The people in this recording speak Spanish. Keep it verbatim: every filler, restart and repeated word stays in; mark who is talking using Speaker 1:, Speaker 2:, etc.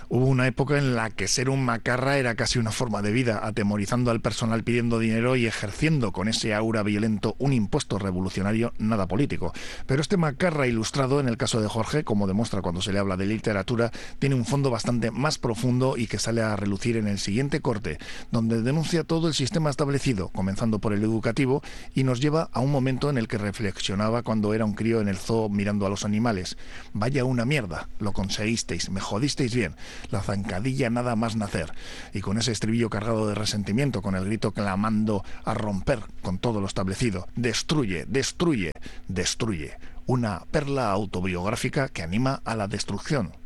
Speaker 1: Hubo una época en la que ser un macarra era casi una forma de vida, atemorizando al personal pidiendo dinero y ejerciendo con ese aura violento un impuesto revolucionario nada político. Pero este macarra ilustrado, en el caso de Jorge, como demuestra cuando se le habla de literatura, tiene un fondo bastante más profundo y que sale a relucir en el siguiente corte, donde denuncia todo el sistema establecido, comenzando por el educativo, y nos lleva a un momento en el que reflexionaba cuando era un crío en el zoo mirando a los animales. Vaya una mierda, lo conseguisteis, me jodisteis bien. La zancadilla nada más nacer, y con ese estribillo cargado de resentimiento, con el grito clamando a romper con todo lo establecido. Destruye, destruye, destruye. Una perla autobiográfica que anima a la destrucción.